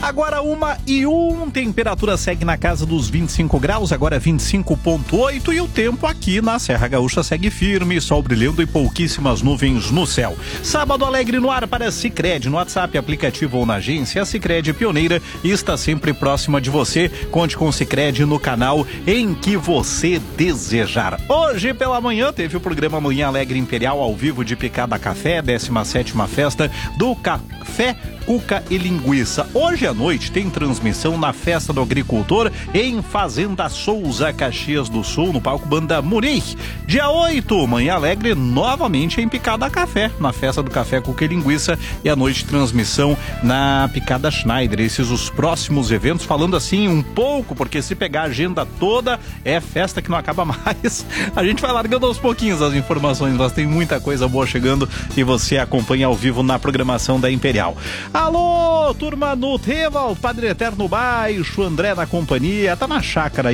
Agora 1h01, temperatura segue na casa dos 25 graus, agora 25,8, e o tempo aqui na Serra Gaúcha segue firme, sol brilhando e pouquíssimas nuvens no céu. Sábado alegre no ar para Sicredi, no WhatsApp, aplicativo ou na agência. A Sicredi é pioneira e está sempre próxima de você. Conte com o Sicredi no canal em que você desejar. Hoje pela manhã teve o programa Manhã Alegre Imperial ao vivo de Picada Café, 17ª festa do Café Cuca e Linguiça. Hoje à noite tem transmissão na Festa do Agricultor em Fazenda Souza, Caxias do Sul, no palco Banda Munique. Dia 8, Manhã Alegre novamente em Picada Café, na Festa do Café Cuca e Linguiça, e à noite transmissão na Picada Schneider. Esses os próximos eventos, falando assim um pouco, porque se pegar a agenda toda é festa que não acaba mais. A gente vai largando aos pouquinhos as informações, mas tem muita coisa boa chegando e você acompanha ao vivo na programação da Imperial. Alô, turma no Teva, o Padre Eterno Baixo, André na companhia, tá na chácara